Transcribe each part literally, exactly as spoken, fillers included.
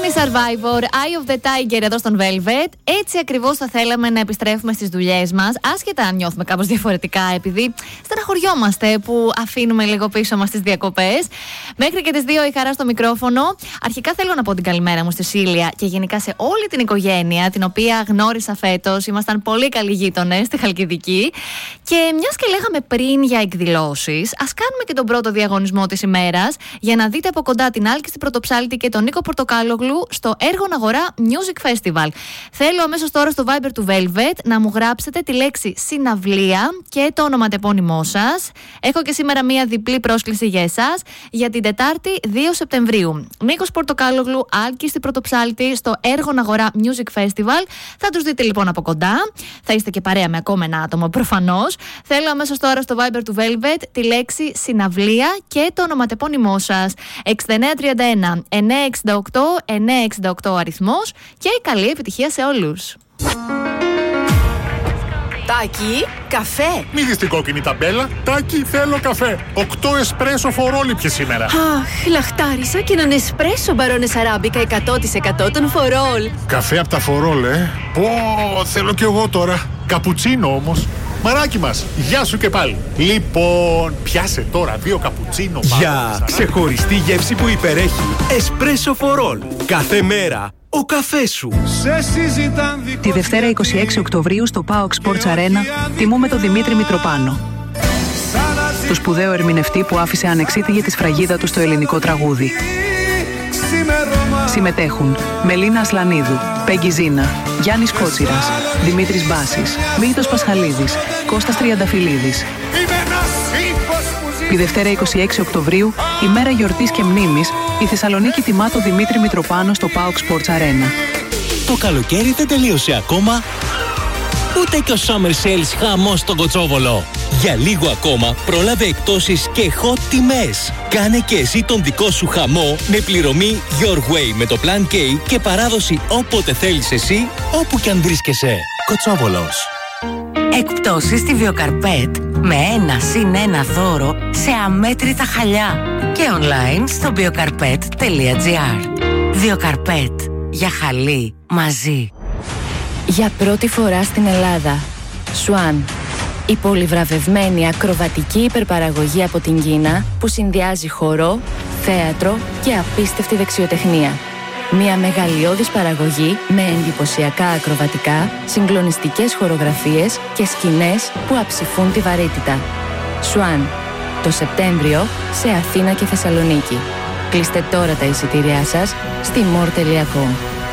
είναι η Survivor, Eye of the Tiger εδώ στον Velvet. Έτσι ακριβώς θα θέλαμε να επιστρέφουμε στις δουλειές μας, άσχετα αν νιώθουμε κάπως διαφορετικά, επειδή στεναχωριόμαστε που αφήνουμε λίγο πίσω μας τις διακοπές. Μέχρι και τις δύο η Χαρά στο μικρόφωνο. Αρχικά θέλω να πω την καλημέρα μου στη Σίλια και γενικά σε όλη την οικογένεια, την οποία γνώρισα φέτος. Ήμασταν πολύ καλοί γείτονες στη Χαλκιδική. Και μιας και λέγαμε πριν για εκδηλώσεις, ας κάνουμε και τον πρώτο διαγωνισμό της ημέρας για να δείτε από κοντά την Άλκη στην Πρωτοψάλτη και τον Νίκο Πορτοκάλογλου στο Έργων Αγορά Music Festival. Θέλω αμέσως τώρα στο Viber του Velvet να μου γράψετε τη λέξη συναυλία και το ονοματεπώνυμό σας. Έχω και σήμερα μία διπλή πρόσκληση για εσάς για την Τετάρτη δύο Σεπτεμβρίου. Νίκος Πορτοκάλογλου, Άλκη στην Πρωτοψάλτη στο Έργων Αγορά Music Festival. Θα τους δείτε λοιπόν από κοντά. Θα είστε και παρέα με ακόμα ένα άτομο προφανώς. Θέλω αμέσως τώρα στο Viber του Velvet τη λέξη συναυλία και το ονοματεπώνυμό σας. εξήντα εννέα τριάντα ένα εννιακόσια εξήντα οκτώ εννιακόσια εξήντα οκτώ αριθμός και καλή επιτυχία σε όλους. Τάκη, καφέ. Μη δεις την κόκκινη ταμπέλα. Τάκη, θέλω καφέ. Οκτώ εσπρέσο φορόλιπιε σήμερα. Αχ, λαχτάρισα και έναν εσπρέσο μπαρόνες αράμπικα εκατό τοις εκατό των φορόλ. Καφέ από τα φορόλ, ε. Πω, θέλω κι εγώ τώρα. Καπουτσίνο όμως. Μαράκι μας, γεια σου και πάλι. Λοιπόν, πιάσε τώρα δύο καπουτσίνο. Για ξεχωριστή γεύση που υπερέχει. Εσπρέσο φορόλ. Κάθε μέρα ο καφές σου. Τη Δευτέρα είκοσι έξι Οκτωβρίου στο πάοκ Sports Arena τιμούμε τον Δημήτρη Μητροπάνο, το σπουδαίο ερμηνευτή που άφησε ανεξίτηλη τη σφραγίδα του στο ελληνικό τραγούδι. Συμμετέχουν Μελίνα Ασλανίδου, Πέγγι Ζίνα, Γιάννης Κότσιρας, Δημήτρης Μπάσης, Μίλτος Πασχαλίδης, Κώστας Τριανταφυλλίδης. Τη Δευτέρα είκοσι έξι Οκτωβρίου, ημέρα γιορτής και μνήμης, η Θεσσαλονίκη τιμά τον Δημήτρη Μητροπάνο στο πάοκ Sports Arena. Το καλοκαίρι δεν τελείωσε ακόμα, ούτε και ο Summer Sales χαμός στον Κοτσόβολο. Για λίγο ακόμα πρόλαβε εκπτώσεις και hot τιμές. Κάνε και εσύ τον δικό σου χαμό με πληρωμή Your Way με το Plan K και παράδοση όποτε θέλεις εσύ, όπου κι αν βρίσκεσαι. Κοτσόβολος. Εκπτώσεις στη Βιοκαρπέτ με ένα συν ένα δώρο σε αμέτρητα χαλιά και online στο βιοκαρπέτ τελεία τζι άρ. Βιοκαρπέτ. Για χαλί μαζί. Για πρώτη φορά στην Ελλάδα, Swan. Η πολυβραβευμένη ακροβατική υπερπαραγωγή από την Κίνα που συνδυάζει χορό, θέατρο και απίστευτη δεξιοτεχνία. Μια μεγαλειώδης παραγωγή με εντυπωσιακά ακροβατικά, συγκλονιστικές χορογραφίες και σκηνές που αψηφούν τη βαρύτητα. Swan. Το Σεπτέμβριο σε Αθήνα και Θεσσαλονίκη. Κλείστε τώρα τα εισιτήριά σας στη μορ τελεία κομ.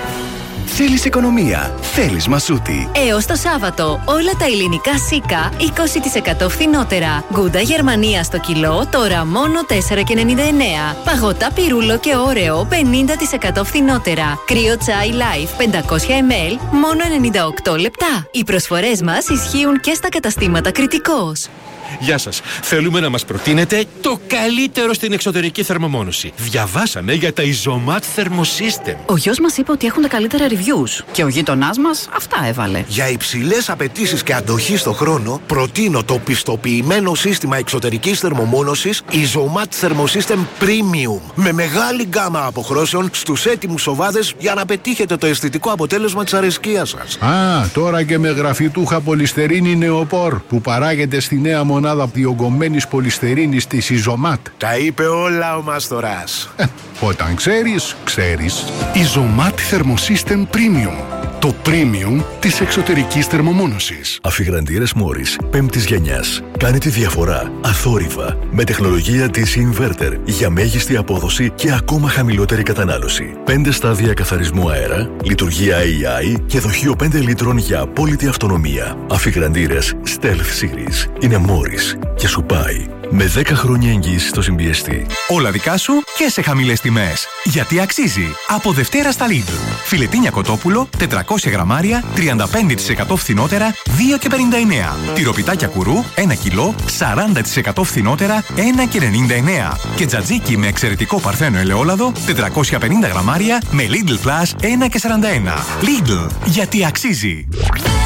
Θέλεις οικονομία, θέλεις Μασούτη. Έως το Σάββατο, όλα τα ελληνικά σίκα είκοσι τοις εκατό φθηνότερα. Γκούντα Γερμανία στο κιλό, τώρα μόνο τέσσερα και ενενήντα εννέα. Παγωτά πυρούλο και όρεο, πενήντα τοις εκατό φθηνότερα. Κρύο τσάι Life πεντακόσια μιλιλίτρα, μόνο ενενήντα οκτώ λεπτά. Οι προσφορές μας ισχύουν και στα καταστήματα Κρητικός. Γεια σας. Θέλουμε να μας προτείνετε το καλύτερο στην εξωτερική θερμομόνωση. Διαβάσαμε για τα Isomat Thermosystem. Ο γιος μας είπε ότι έχουν τα καλύτερα reviews και ο γείτονάς μας αυτά έβαλε. Για υψηλές απαιτήσεις και αντοχή στο χρόνο, προτείνω το πιστοποιημένο σύστημα εξωτερικής θερμομόνωσης Isomat Thermosystem Premium. Με μεγάλη γκάμα αποχρώσεων στους έτοιμους σοβάδες για να πετύχετε το αισθητικό αποτέλεσμα της αρεσκίας σας. Α, τώρα και με γραφιτούχα πολυστερίνη νεοπόρ που παράγεται στη νέα μονάδα διογκωμένης πολυστερίνης της Isomat. Τα είπε όλα ο Μάστορας. Ε, όταν ξέρεις, ξέρεις. Isomat Thermosystem Premium. Το premium της εξωτερικής θερμομόνωσης. Αφιγραντήρες Morris πέμπτης γενιάς. Κάνει τη διαφορά αθόρυβα με τεχνολογία ντι σι Inverter για μέγιστη απόδοση και ακόμα χαμηλότερη κατανάλωση. πέντε στάδια καθαρισμού αέρα, λειτουργία έι άι και δοχείο πέντε λίτρων για απόλυτη αυτονομία. Αφιγραντήρες Stealth Series. Είναι Morris και σου πάει. Με δέκα χρόνια εγγύηση στο συμπιεστή. Όλα δικά σου και σε χαμηλές τιμές. Γιατί αξίζει. Από Δευτέρα στα Lidl. Φιλετίνια κοτόπουλο, τετρακόσια γραμμάρια, τριάντα πέντε τοις εκατό φθηνότερα, δύο και πενήντα εννέα. Τυροπιτάκια κουρού, ένα κιλό, σαράντα τοις εκατό φθηνότερα, ένα και ενενήντα εννέα. Και τζατζίκι με εξαιρετικό παρθένο ελαιόλαδο, τετρακόσια πενήντα γραμμάρια, με Lidl Plus, ένα και σαράντα ένα. Lidl. Γιατί αξίζει.